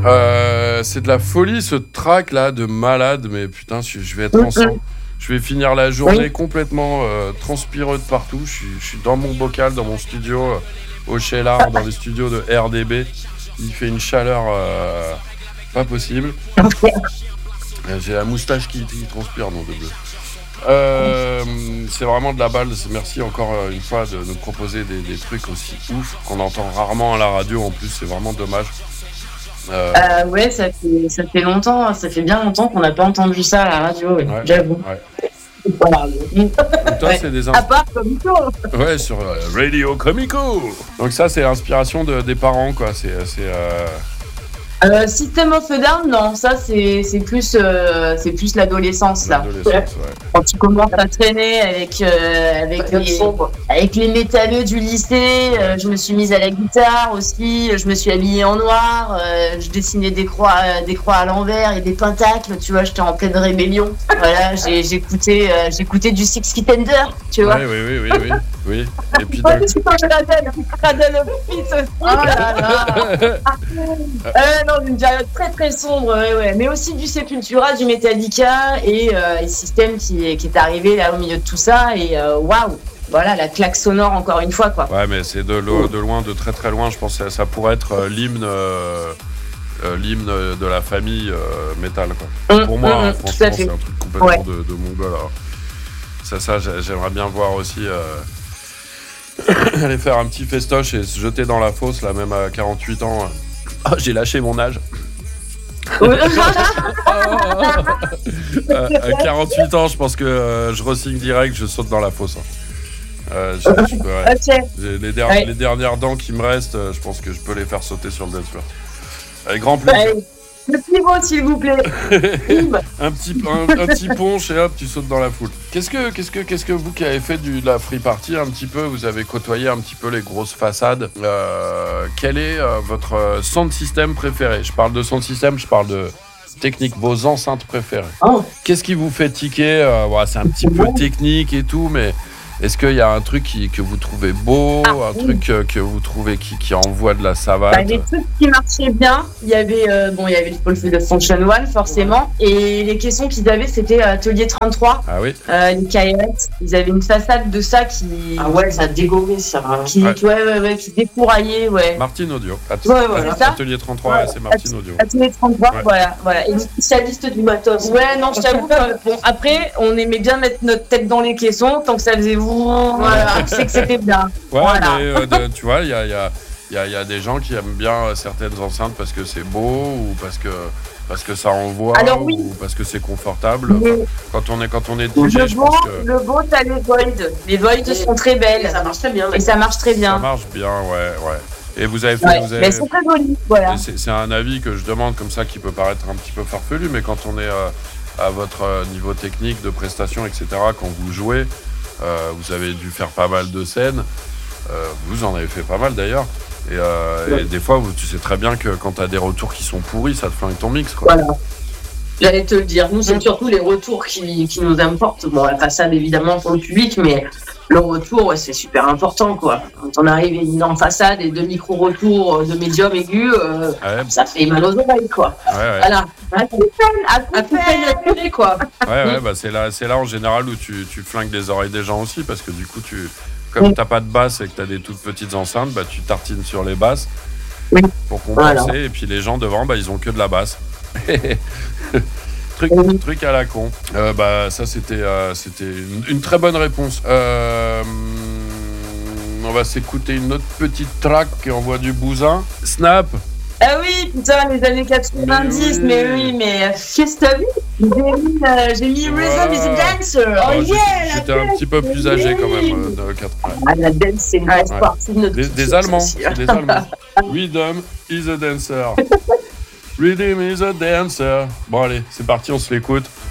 C'est de la folie ce track là de malade, mais putain, je vais être ensemble. Je vais finir la journée complètement transpireux de partout. Je suis dans mon bocal, dans mon studio au Cheylard, dans les studios de RDB. Il fait une chaleur pas possible. J'ai la moustache qui transpire, non de bleu. C'est vraiment de la balle. Merci encore une fois de nous proposer des trucs aussi ouf qu'on entend rarement à la radio. En plus, c'est vraiment dommage. Ouais, ça fait longtemps, ça fait bien longtemps qu'on n'a pas entendu ça à la radio, j'avoue. Ouais. Voilà. Toi, c'est des à part Comico. Ouais, sur Radio Comico. Donc ça, c'est l'inspiration des parents, quoi. System of a Down, non, ça c'est plus l'adolescence là. Quand tu commences à traîner avec les métalleux du lycée, je me suis mise à la guitare aussi, je me suis habillée en noir, je dessinais des croix à l'envers et des pentacles, tu vois, j'étais en pleine rébellion. Voilà, j'écoutais du Six Feet Under, tu vois. Oui. Et puis donc... Cradle of Filth aussi. Oh là là. Non, une période très très sombre, ouais. Mais aussi du Sepultura, du Metallica et System qui est arrivé là au milieu de tout ça et waouh. Voilà, la claque sonore encore une fois, quoi. Ouais, mais c'est de loin, de très très loin. Je pense que ça pourrait être l'hymne de la famille métal, quoi. Pour moi, franchement, c'est un truc complètement de mongol. Ça, j'aimerais bien voir aussi. Aller faire un petit festoche et se jeter dans la fosse, là, même à 48 ans. Oh, j'ai lâché mon âge. À 48 ans, je pense que je re-signe direct, je saute dans la fosse. Les dernières dents qui me restent, je pense que je peux les faire sauter sur le dance floor. Avec grand plaisir. Le pivot, s'il vous plaît. un petit ponche et hop, tu sautes dans la foule. Qu'est-ce que vous qui avez fait de la free party un petit peu, vous avez côtoyé un petit peu les grosses façades. Quel est votre sound system préféré? Je parle de sound system, je parle de technique, vos enceintes préférées. Qu'est-ce qui vous fait tiquer? C'est un petit peu technique et tout, mais est-ce qu'il y a un truc que vous trouvez beau, truc que vous trouvez qui envoie de la savate? Les trucs qui marchaient bien, il y avait le Function One forcément, et les caissons qu'ils avaient, c'était Atelier 33. Ah oui. Les caillettes, ils avaient une façade de ça qui... Ah ouais, ça dégommait ça. Qui découraillait, ouais. Martin Audio. Atelier 33, c'est Martin Audio. Atelier 33, voilà. Et le spécialiste du matos. Ouais, non, je t'avoue que, après, on aimait bien mettre notre tête dans les caissons, tant que ça faisait voilà, tu sais que c'était bien. Ouais, voilà. Mais tu vois, il y a des gens qui aiment bien certaines enceintes parce que c'est beau ou parce que ça envoie ou parce que c'est confortable. Quand on est DJ, je pense que... Le beau, t'as les Void. Les Void sont très belles. Ça marche très bien. Ça marche bien, ouais. Et vous avez fait... Mais c'est très joli, voilà. C'est un avis que je demande comme ça qui peut paraître un petit peu farfelu, mais quand on est à votre niveau technique, de prestation, etc., quand vous jouez... vous avez dû faire pas mal de scènes, vous en avez fait pas mal d'ailleurs, et des fois tu sais très bien que quand t'as des retours qui sont pourris, ça te flingue ton mix, quoi. Voilà. J'allais te le dire, nous c'est surtout les retours qui nous importent. Bon, la façade évidemment pour le public, mais le retour, c'est super important, quoi. Quand on arrive en façade et 2 micro-retours de médium aigu, ça fait mal aux oreilles, quoi. Ouais. Voilà. À peine, quoi. C'est là en général où tu flingues les oreilles des gens aussi, parce que du coup, comme t'as pas de basse et que t'as des toutes petites enceintes, tu tartines sur les basses pour compenser, et puis les gens devant, ils ont que de la basse. Truc à la con. Ça c'était une très bonne réponse. On va s'écouter une autre petite track qui envoie du bousin. Snap. Ah oui, putain, les années 90, mais qu'est-ce que t'as vu? J'ai mis Rhythm is a Dancer. J'étais un petit peu plus âgé quand même de 80. La dance, c'est une grosse partie de notre des Allemands. Des Allemands. Rhythm is a Dancer. Rhythm is a Dancer. Bon allez, c'est parti, on se l'écoute.